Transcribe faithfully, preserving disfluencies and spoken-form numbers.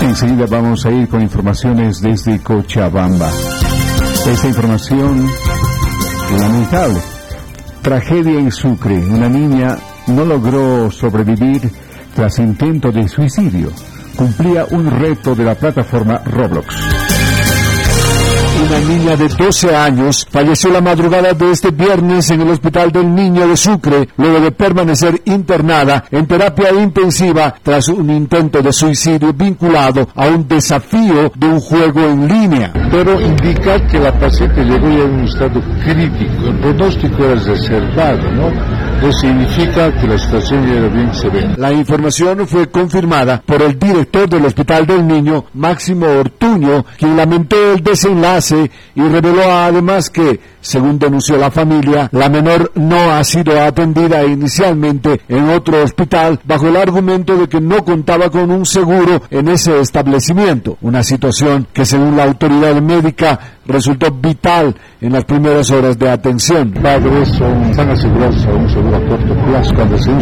Enseguida vamos a ir con informaciones desde Cochabamba. Esta información lamentable. Tragedia en Sucre. Una niña no logró sobrevivir tras intento de suicidio. Cumplía un reto de la plataforma Roblox. Una niña de doce años falleció la madrugada de este viernes en el Hospital del Niño de Sucre, luego de permanecer internada en terapia intensiva tras un intento de suicidio vinculado a un desafío de un juego en línea. Pero indica que la paciente llegó ya en un estado crítico. El pronóstico era reservado, ¿no? Eso significa que la situación ya era bien severa. La información fue confirmada por el director del Hospital del Niño, Máximo Ortuño, quien lamentó el desenlace y reveló además que, según denunció la familia, la menor no ha sido atendida inicialmente en otro hospital bajo el argumento de que no contaba con un seguro en ese establecimiento, una situación que según la autoridad médica resultó vital en las primeras horas de atención. Padres son, están asegurados a un seguro a corto plazo. Cuando se